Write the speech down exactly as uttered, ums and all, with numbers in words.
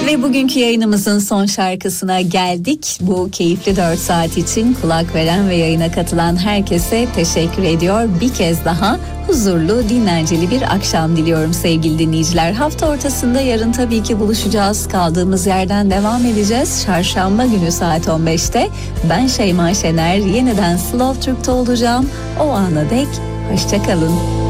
Ve bugünkü yayınımızın son şarkısına geldik. Bu keyifli dört saat için kulak veren ve yayına katılan herkese teşekkür ediyor. Bir kez daha huzurlu, dinlenceli bir akşam diliyorum sevgili dinleyiciler. Hafta ortasında yarın tabii ki buluşacağız. Kaldığımız yerden devam edeceğiz. Çarşamba günü saat on beşte ben Şeyma Şener yeniden Slow Türk'te olacağım. O ana dek hoşça kalın.